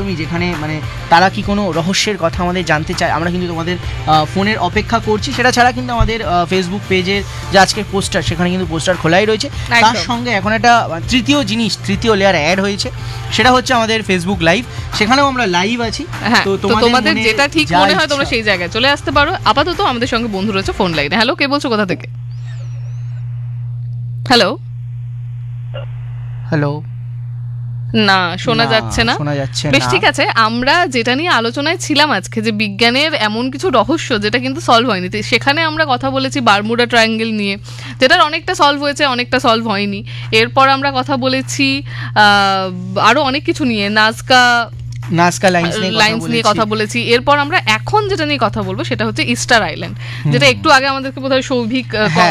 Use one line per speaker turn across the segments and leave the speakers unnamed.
একদমই, যেখানে মানে তারা কি কোনো রহস্যের কথা আমাদের জানতে চায়, আমরা কিন্তু তোমাদের ফোনের অপেক্ষা করছি। সেটা ছাড়া কিন্তু আমাদের ফেসবুক পেজের যে আজকের পোস্টার, সেখানে কিন্তু পোস্টার খোলাই রয়েছে। তার সঙ্গে এখন একটা তৃতীয় লেয়ার অ্যাড হয়েছে, সেটা হচ্ছে আমাদের ফেসবুক লাইভ। সেখানেও আমরা লাইভ আছি।
তো তোমাদের যেটা ঠিক মনে হয় তোমরা সেই জায়গায় চলে আসতে পারো। আপাতত আমাদের সঙ্গে বন্ধু রয়েছে ফোন লাইনে। হ্যালো, কে বলছো, কোথা থেকে? হ্যালো
হ্যালো,
না শোনা যাচ্ছে না। বেশ, ঠিক আছে। আমরা যেটা নিয়ে আলোচনায় ছিলাম আজকে, যে বিজ্ঞানের এমন কিছু রহস্য যেটা কিন্তু সলভ হয়নি, সেখানে আমরা কথা বলেছি বারমুডা ট্রায়াঙ্গেল নিয়ে, যেটার অনেকটা সলভ হয়েছে, অনেকটা সলভ হয়নি। এরপর আমরা কথা বলেছি আরো অনেক কিছু নিয়ে, নাজকা লাইন্স নিয়ে কথা বলেছি। এরপর আমরা এখন যেটা নিয়ে কথা বলবো সেটা হচ্ছে ইস্টার আইল্যান্ড, যেটা একটু আগে আমাদেরকে বোধহয় সৌভিক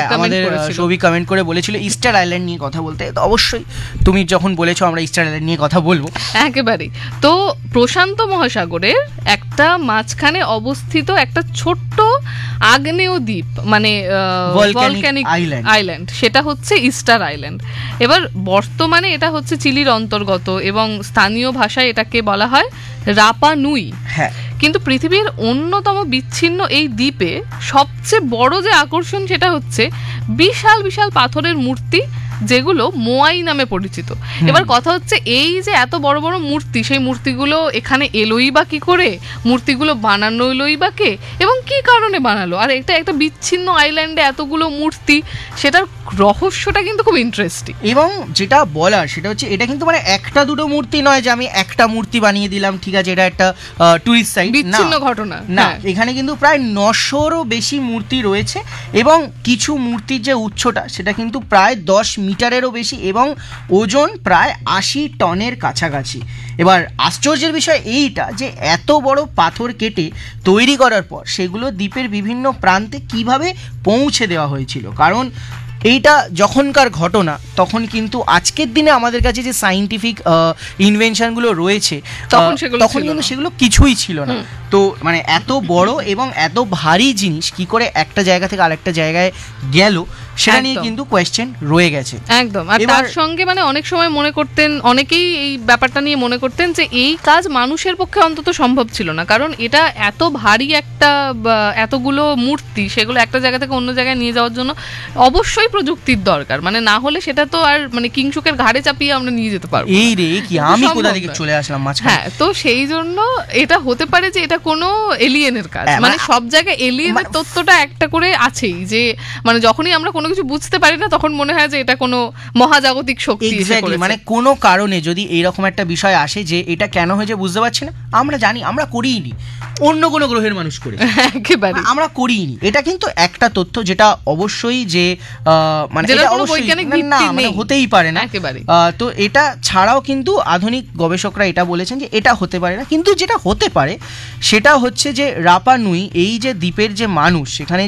কমেন্ট করে বলেছিল ইস্টার আইল্যান্ড নিয়ে কথা বলতে। তো অবশ্যই তুমি যখন বলেছো আমরা ইস্টার আইল্যান্ড নিয়ে কথা বলবো।
একেবারেই। তো প্রশান্ত মহাসাগরের একটা মাঝখানে অবস্থিত একটা ছোট্ট আগ্নেয় দ্বীপ, মানে ভলক্যানিক আইল্যান্ড, সেটা হচ্ছে ইস্টার আইল্যান্ড। এবার বর্তমানে এটা হচ্ছে চিলির অন্তর্গত এবং স্থানীয় ভাষায় এটাকে বলা হয় রাপা নুই।
হ্যাঁ,
কিন্তু পৃথিবীর অন্যতম বিচ্ছিন্ন এই দ্বীপে সবচেয়ে বড় যে আকর্ষণ সেটা হচ্ছে বিশাল বিশাল পাথরের মূর্তি, যেগুলো মোয়াই নামে পরিচিত। এবার কথা হচ্ছে, এই যে এত বড় বড় মূর্তি, সেই মূর্তিগুলো এখানে এলোই বা কি করে, মূর্তিগুলো বানানো এলোই বা কে, এবং কি কারণে বানালো, আর এটা একটা বিচ্ছিন্ন আইল্যান্ডে এতগুলো মূর্তি, সেটার রহস্যটা কিন্তু খুব ইন্টারেস্টিং।
এবং যেটা বলার সেটা হচ্ছে, এটা কিন্তু মানে একটা দুটো মূর্তি নয় যে আমি একটা মূর্তি বানিয়ে দিলাম, ঠিক আছে, এটা একটা টুরিস্ট সাইট,
বিচ্ছিন্ন ঘটনা
না। এখানে কিন্তু প্রায় 900-রও বেশি মূর্তি রয়েছে, এবং কিছু মূর্তির যে উচ্চতা সেটা কিন্তু প্রায় 10 মিটারেরও বেশি, এবং ওজন প্রায় 80 টনের কাছাকাছি। এবার আশ্চর্যের বিষয় এইটা যে এত বড় পাথর কেটে তৈরি করার পর সেগুলো দ্বীপের বিভিন্ন প্রান্তে কিভাবে পৌঁছে দেওয়া হয়েছিল। কারণ এইটা যখনকার ঘটনা, তখন কিন্তু আজকের দিনে আমাদের কাছে যে সায়েন্টিফিক ইনভেনশনগুলো রয়েছে তখন কিন্তু সেগুলো কিছুই ছিল না। তো মানে এত বড় এবং এত ভারী জিনিস কি করে একটা জায়গা থেকে আরেকটা জায়গায় গেল, সেটা নিয়ে কিন্তু কোয়েশ্চেন রয়ে গেছে।
একদম। আর তার সঙ্গে মানে অনেক সময় মনে করতেন, অনেকেই এই ব্যাপারটা নিয়ে মনে করতেন যে এই কাজ মানুষের পক্ষে অন্তত সম্ভব ছিল না, কারণ এটা এত ভারী একটা, এতগুলো মূর্তি, সেগুলো একটা জায়গা থেকে অন্য জায়গায় নিয়ে যাওয়ার জন্য অবশ্যই প্রযুক্তির দরকার, মানে না হলে সেটা তো আর মানে কিংসুকের ঘাড়ে চাপিয়ে আমরা নিয়ে যেতে পারবো।
এই রে কি, আমি কোথা থেকে চলে আসলাম মাঝখানে।
হ্যাঁ, তো সেই জন্য এটা হতে পারে যে এটা কোনো এলিয়েনের কাজ, মানে সব জায়গায় এলিয়েনের তত্ত্বটা একটা করে আছেই, যে মানে যখনই আমরা কোনো কিছু বুঝতে পারি না তখন মনে হয় যে এটা কোনো মহাজাগতিক শক্তি এসে করেছে।
মানে কোনো কারণে যদি এইরকম একটা বিষয় আসে যে এটা কেন হয়েছে বুঝতে পারছি না, আমরা জানি আমরা করিনি, অন্য কোনো গ্রহের মানুষ করে,
একেবারে আমরা
করিনি। এটা কিন্তু একটা তথ্য যেটা অবশ্যই যে মানে এটা অবশ্যই না, মানে হতেই পারে না একেবারে। তো এটা ছাড়াও কিন্তু আধুনিক গবেষকরা এটা বলেছেন যে এটা হতে পারে না, কিন্তু যেটা হতে পারে সেটা হচ্ছে যে রাপা নুই, এই যে দ্বীপের যে মানুষ, সেখানে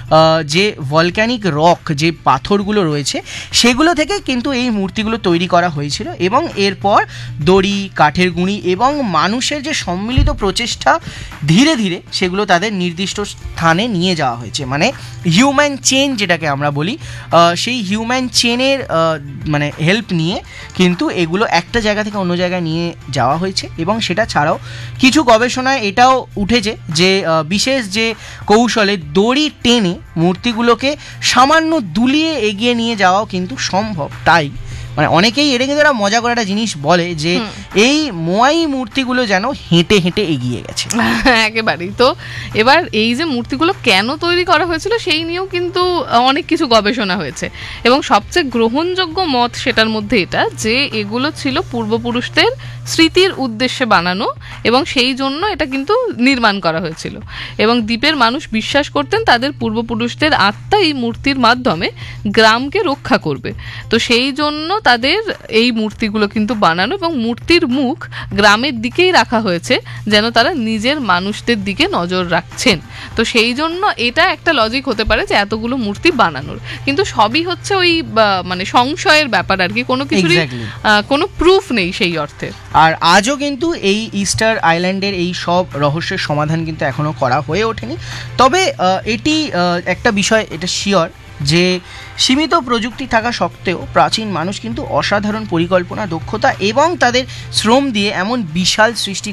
যে ভলক্যানিক রক, যে পাথরগুলো রয়েছে, সেগুলো থেকে কিন্তু এই মূর্তিগুলো তৈরি করা হয়েছিল, এবং এরপর দড়ি, কাঠের গুঁড়ি এবং মানুষের যে সম্মিলিত প্রচেষ্টা, ধীরে ধীরে সেগুলো তাদের নির্দিষ্ট স্থানে নিয়ে যাওয়া হয়েছে। মানে হিউম্যান চেন যেটাকে আমরা বলি, সেই হিউম্যান চেনের মানে হেল্প নিয়ে কিন্তু এগুলো একটা জায়গা থেকে অন্য জায়গায় নিয়ে যাওয়া হয়েছে। এবং সেটা ছাড়াও কিছু গবেষণায় এটাও উঠেছে যে বিশেষ যে কৌশলে দড়ি টেনে মূর্তিগুলোকে সামান্য দুলিয়ে এগিয়ে নিয়ে যাওয়াও কিন্তু সম্ভব। তাই মানে অনেকেই এটা কিন্তু একটা মজা করে একটা জিনিস বলে যে এই মোয়াই মূর্তিগুলো যেন হেঁটে হেঁটে এগিয়ে গেছে।
একেবারেই। তো এবার এই যে মূর্তিগুলো কেন তৈরি করা হয়েছিল সেই নিয়েও কিন্তু অনেক কিছু গবেষণা হয়েছে, এবং সবচেয়ে গ্রহণযোগ্য মত সেটার মধ্যে এটা যে এগুলো ছিল পূর্বপুরুষদের স্মৃতির উদ্দেশ্যে বানানো, এবং সেই জন্য এটা কিন্তু নির্মাণ করা হয়েছিল। এবং দ্বীপের মানুষ বিশ্বাস করতেন তাদের পূর্বপুরুষদের আত্মা এই মূর্তির মাধ্যমে গ্রামকে রক্ষা করবে। তো সেই জন্য তাদের এই মূর্তিগুলো কিন্তু বানানো, এবং মূর্তির মুখ গ্রামের দিকেই রাখা হয়েছে যেন তারা নিজের মানুষদের দিকে নজর রাখছেন। তো সেই জন্য এটা একটা লজিক হতে পারে যে এতগুলো মূর্তি বানানোর, কিন্তু সবই হচ্ছে ওই মানে সংশয়ের ব্যাপার আর কি, কোনো কিছুরই কোনো প্রুফ নেই সেই অর্থে।
আর আজও কিন্তু এই ইস্টার আইল্যান্ডের এই সব রহস্যের সমাধান কিন্তু এখনো করা হয়ে ওঠেনি। তবে এটি একটা বিষয়, এটা শিওর যে সীমিত প্রযুক্তি থাকা সত্ত্বেও প্রাচীন মানুষ কিন্তু অসাধারণ পরিকল্পনা, দক্ষতা এবং তাদের শ্রম দিয়ে এমন বিশাল সৃষ্টি